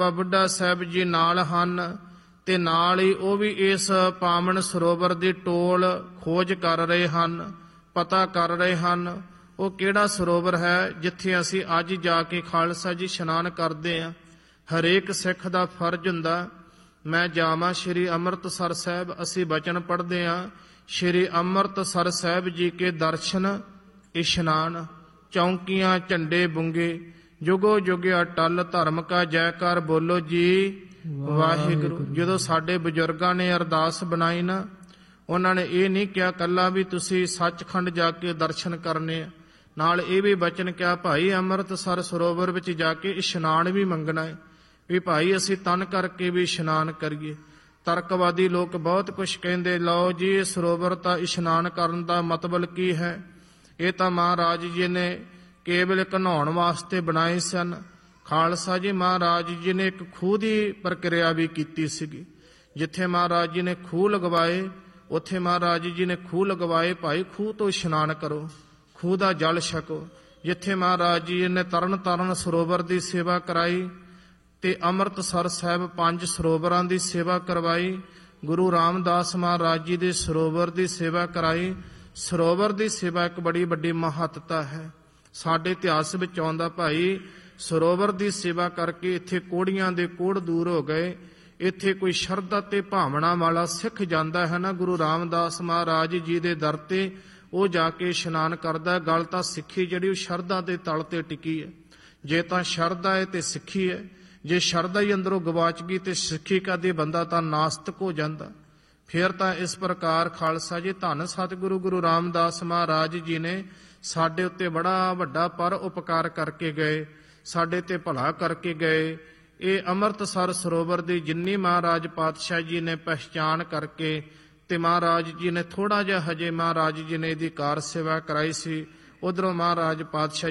ਬੁੱਢਾ ਸਾਹਿਬ ਜੀ ਨਾਲ ਹਨ ਤੇ ਨਾਲ ਹੀ ਉਹ ਵੀ ਇਸ ਪਾਵਨ ਸਰੋਵਰ ਦੀ ਟੋਲ ਖੋਜ ਕਰ ਰਹੇ ਹਨ, ਪਤਾ ਕਰ ਰਹੇ ਹਨ ਉਹ ਕਿਹੜਾ ਸਰੋਵਰ ਹੈ ਜਿੱਥੇ ਅਸੀਂ ਅੱਜ ਜਾ ਕੇ ਖਾਲਸਾ ਜੀ ਇਸ਼ਨਾਨ ਕਰਦੇ ਹਾਂ। ਹਰੇਕ ਸਿੱਖ ਦਾ ਫਰਜ਼ ਹੁੰਦਾ ਮੈਂ ਜਾਵਾਂ ਸ਼੍ਰੀ ਅੰਮ੍ਰਿਤਸਰ ਸਾਹਿਬ। ਅਸੀਂ ਬਚਨ ਪੜ੍ਹਦੇ ਹਾਂ ਸ਼੍ਰੀ ਅੰਮ੍ਰਿਤਸਰ ਸਾਹਿਬ ਜੀ ਕੇ ਦਰਸ਼ਨ ਇਸ਼ਨਾਨ, ਚੌਂਕੀਆਂ ਝੰਡੇ ਬੁੰਗੇ, ਜੁਗੋ ਜੁਗਿਆ ਟਲ ਧਰਮ ਕਾ ਜੈਕਾਰ ਬੋਲੋ ਜੀ ਵਾਹਿਗੁਰੂ। ਜਦੋਂ ਸਾਡੇ ਬਜ਼ੁਰਗਾਂ ਨੇ ਅਰਦਾਸ ਬਣਾਈ ਨਾ, ਉਹਨਾਂ ਨੇ ਇਹ ਨਹੀਂ ਕਿਹਾ ਕੱਲਾ ਵੀ ਤੁਸੀਂ ਸੱਚਖੰਡ ਜਾ ਕੇ ਦਰਸ਼ਨ ਕਰਨੇ ਆ, ਨਾਲ ਇਹ ਵੀ ਬਚਨ ਕਿਹਾ ਭਾਈ ਅੰਮ੍ਰਿਤਸਰ ਸਰੋਵਰ ਵਿੱਚ ਜਾ ਕੇ ਇਸ਼ਨਾਨ ਵੀ ਮੰਗਣਾ ਹੈ, ਵੀ ਭਾਈ ਅਸੀਂ ਤਨ ਕਰਕੇ ਵੀ ਇਸ਼ਨਾਨ ਕਰੀਏ। ਤਰਕਵਾਦੀ ਲੋਕ ਬਹੁਤ ਕੁਝ ਕਹਿੰਦੇ, ਲਓ ਜੀ ਇਹ ਸਰੋਵਰ ਤਾਂ ਇਸ਼ਨਾਨ ਕਰਨ ਦਾ ਮਤਲਬ ਕੀ ਹੈ, ਇਹ ਤਾਂ ਮਹਾਰਾਜ ਜੀ ਨੇ ਕੇਵਲ ਇੱਕ ਨਹਾਉਣ ਵਾਸਤੇ ਬਣਾਏ ਸਨ। ਖਾਲਸਾ ਜੀ ਮਹਾਰਾਜ ਜੀ ਨੇ ਇੱਕ ਖੂਹ ਦੀ ਪ੍ਰਕਿਰਿਆ ਵੀ ਕੀਤੀ ਸੀਗੀ। ਜਿੱਥੇ ਮਹਾਰਾਜ ਜੀ ਨੇ ਖੂਹ ਲਗਵਾਏ ਉੱਥੇ ਮਹਾਰਾਜ ਜੀ ਨੇ ਖੂਹ ਲਗਵਾਏ ਭਾਈ ਖੂਹ ਤੋਂ ਇਸ਼ਨਾਨ ਕਰੋ, ਖੂਹ ਦਾ ਜਲ ਛਕੋ। ਜਿੱਥੇ ਮਹਾਰਾਜ ਜੀ ਨੇ ਤਰਨ ਤਾਰਨ ਸਰੋਵਰ ਦੀ ਸੇਵਾ ਕਰਾਈ ਤੇ ਅੰਮ੍ਰਿਤਸਰ ਸਾਹਿਬ 5 ਸਰੋਵਰਾਂ ਦੀ ਸੇਵਾ ਕਰਵਾਈ, ਗੁਰੂ ਰਾਮਦਾਸ ਮਹਾਰਾਜ ਜੀ ਦੇ ਸਰੋਵਰ ਦੀ ਸੇਵਾ ਕਰਾਈ। ਸਰੋਵਰ ਦੀ ਸੇਵਾ ਇੱਕ ਬੜੀ ਵੱਡੀ ਮਹੱਤਤਾ ਹੈ। ਸਾਡੇ ਇਤਿਹਾਸ ਵਿੱਚ ਆਉਂਦਾ ਭਾਈ ਸਰੋਵਰ ਦੀ ਸੇਵਾ ਕਰਕੇ ਇੱਥੇ ਕੋੜੀਆਂ ਦੇ ਕੋੜ ਦੂਰ ਹੋ ਗਏ। ਇੱਥੇ ਕੋਈ ਸ਼ਰਧਾ ਤੇ ਭਾਵਨਾ ਵਾਲਾ ਸਿੱਖ ਜਾਂਦਾ ਹੈ ਨਾ ਗੁਰੂ ਰਾਮਦਾਸ ਮਹਾਰਾਜ ਜੀ ਦੇ ਦਰ ਤੇ, ਉਹ ਜਾ ਕੇ ਇਸ਼ਨਾਨ ਕਰਦਾ। ਗੱਲ ਤਾਂ ਸਿੱਖੀ ਜਿਹੜੀ ਉਹ ਸ਼ਰਧਾ ਦੇ ਤਲ ਤੇ ਟਿਕੀ ਹੈ। ਜੇ ਤਾਂ ਸ਼ਰਧਾ ਹੈ ਤੇ ਸਿੱਖੀ ਹੈ, ਜੇ ਸ਼ਰਧਾ ਹੀ ਅੰਦਰੋਂ ਗਵਾਚ ਗਈ ਤੇ ਸਿੱਖੀ ਕਦੇ ਬੰਦਾ ਤਾਂ ਨਾਸਤਕ ਹੋ ਜਾਂਦਾ। ਫਿਰ ਤਾਂ ਇਸ ਪ੍ਰਕਾਰ ਖਾਲਸਾ ਜੀ ਧੰਨ ਸਤਿਗੁਰੂ ਗੁਰੂ ਰਾਮਦਾਸ ਮਹਾਰਾਜ ਜੀ ਨੇ ਸਾਡੇ ਉੱਤੇ ਬੜਾ ਵੱਡਾ ਪਰ ਉਪਕਾਰ ਕਰਕੇ ਗਏ, ਸਾਡੇ ਤੇ ਭਲਾ ਕਰਕੇ ਗਏ। ਇਹ ਅੰਮ੍ਰਿਤਸਰ ਸਰੋਵਰ ਦੀ ਜਿੰਨੀ ਮਹਾਰਾਜ ਪਾਤਸ਼ਾਹ ਜੀ ਨੇ ਪਹਿਚਾਣ ਕਰਕੇ ਤੇ ਮਹਾਰਾਜ ਜੀ ਨੇ ਥੋੜਾ ਜਿਹਾ ਹਜੇ ਮਹਾਰਾਜ ਜੀ ਨੇ ਇਹਦੀ ਕਾਰ ਸੇਵਾ ਕਰਾਈ ਸੀ, ਉਧਰੋਂ ਮਹਾਰਾਜ ਪਾਤਸ਼ਾਹ